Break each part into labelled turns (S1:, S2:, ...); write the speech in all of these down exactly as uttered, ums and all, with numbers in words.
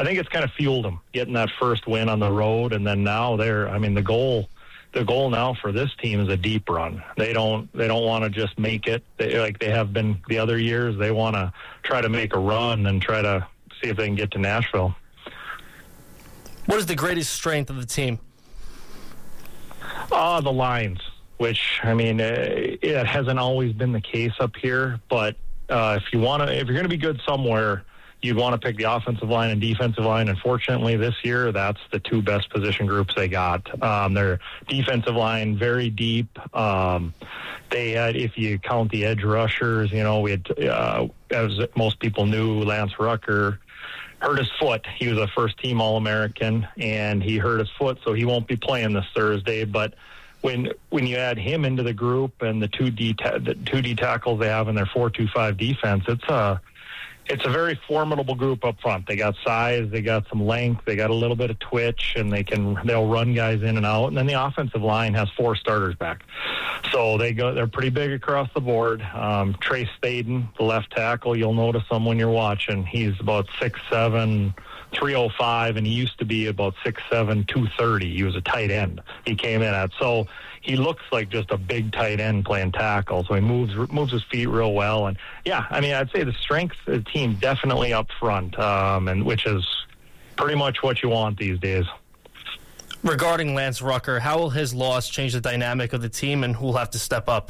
S1: I think it's kind of fueled them getting that first win on the road, and then now they're. I mean, the goal, the goal now for this team is a deep run. They don't, they don't want to just make it they, like they have been the other years. They want to try to make a run and try to see if they can get to Nashville.
S2: What is the greatest strength of the team?
S1: Uh, the lines, which, I mean, uh, it hasn't always been the case up here, but uh, if you want to, if you're going to be good somewhere, you'd want to pick the offensive line and defensive line. Unfortunately, this year, that's the two best position groups they got. Um, their defensive line, very deep. Um, they had, if you count the edge rushers, you know, we had, uh, as most people knew, Lance Rucker hurt his foot. He was a first-team All-American, and he hurt his foot, so he won't be playing this Thursday. But when when you add him into the group and the two D ta- the two D tackles they have in their four two five defense, it's a it's a very formidable group up front. They got size, they got some length, they got a little bit of twitch, and they can they'll run guys in and out. And then the offensive line has four starters back, so they go they're pretty big across the board. Um, Trace Staden, the left tackle, you'll notice him when you're watching. He's about six seven, three oh five, and he used to be about six seven, two thirty. He was a tight end. He came in at so. He looks like just a big tight end playing tackle, so he moves moves his feet real well. And, yeah, I mean, I'd say the strength of the team definitely up front, um, and which is pretty much what you want these days.
S2: Regarding Lance Rucker, how will his loss change the dynamic of the team, and who will have to step up?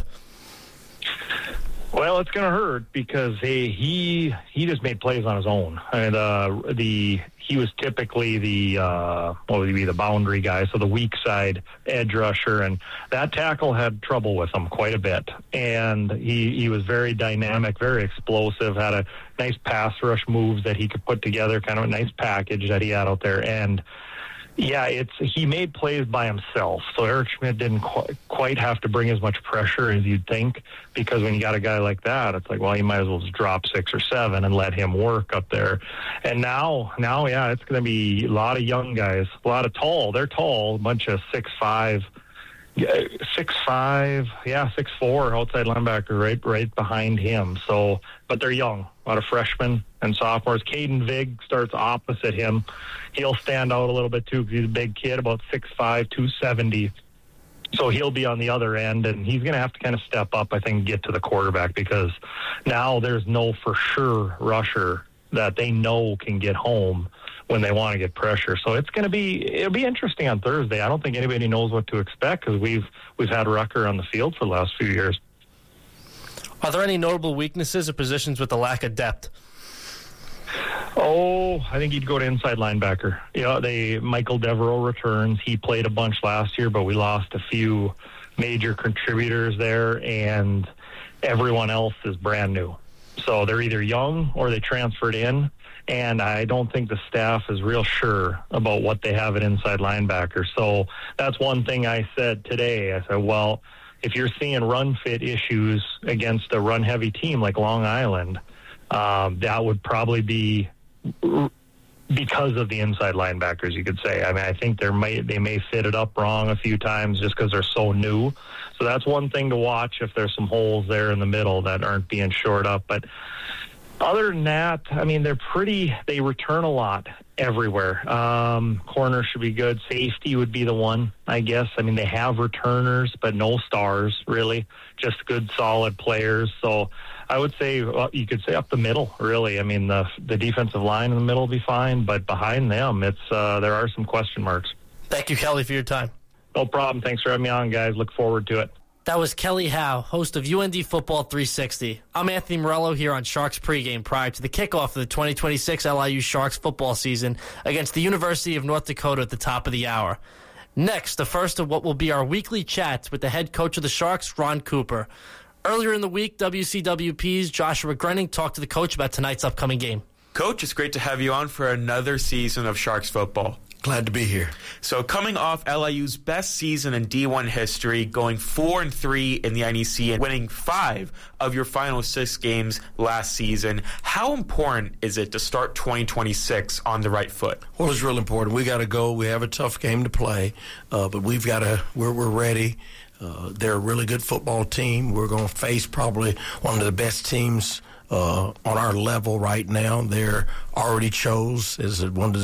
S1: Well, it's going to hurt because hey, he he just made plays on his own. I mean, uh, the he was typically the uh, what would he be the boundary guy, so the weak side edge rusher, and that tackle had trouble with him quite a bit. And he he was very dynamic, very explosive, had a nice pass rush moves that he could put together, kind of a nice package that he had out there. And yeah, it's he made plays by himself, so Eric Schmidt didn't qu- quite have to bring as much pressure as you'd think, because when you got a guy like that, it's like, well, you might as well just drop six or seven and let him work up there. And now, now, yeah, it's going to be a lot of young guys, a lot of tall. They're tall, a bunch of six five, six five, yeah, six four outside linebacker right, right behind him. So, but they're young, a lot of freshmen and sophomores. Caden Vig starts opposite him. He'll stand out a little bit too because he's a big kid, about six five, two seventy. So he'll be on the other end, and he's going to have to kind of step up, I think, and get to the quarterback, because now there's no for sure rusher that they know can get home when they want to get pressure. So it's going to be it'll be interesting on Thursday. I don't think anybody knows what to expect because we've we've had Rucker on the field for the last few years.
S2: Are there any notable weaknesses or positions with the lack of depth?
S1: Oh, I think he'd go to inside linebacker. You know, they Michael Devereaux returns. He played a bunch last year, but we lost a few major contributors there, and everyone else is brand new. So they're either young or they transferred in, and I don't think the staff is real sure about what they have at inside linebacker. So that's one thing I said today. I said, well, if you're seeing run fit issues against a run-heavy team like Long Island, um, that would probably be because of the inside linebackers, you could say. I mean, I think they may they may fit it up wrong a few times just because they're so new. So that's one thing to watch if there's some holes there in the middle that aren't being shored up. But other than that, I mean, they're pretty, they return a lot everywhere. Um, corner should be good. Safety would be the one, I guess. I mean, they have returners, but no stars, really. Just good, solid players. So I would say, well, you could say up the middle, really. I mean, the the defensive line in the middle will be fine, but behind them, it's uh, there are some question marks.
S2: Thank you, Kelly, for your time.
S1: No problem. Thanks for having me on, guys. Look forward to it.
S2: That was Kelly Howe, host of U N D Football three sixty. I'm Anthony Morello here on Sharks pregame prior to the kickoff of the twenty twenty-six L I U Sharks football season against the University of North Dakota at the top of the hour. Next, the first of what will be our weekly chats with the head coach of the Sharks, Ron Cooper. Earlier in the week, W C W P's Joshua Grenning talked to the coach about tonight's upcoming game.
S3: Coach, it's great to have you on for another season of Sharks football.
S4: Glad to be here.
S3: So coming off L I U's best season in D one history, going four and three in the N E C and winning five of your final six games last season, how important is it to start twenty twenty-six on the right foot?
S4: Well, it's real important. We got to go. We have a tough game to play, uh, but we've got to. We're we're ready. Uh, they're a really good football team. We're going to face probably one of the best teams uh, on our level right now. They're already chose as one of the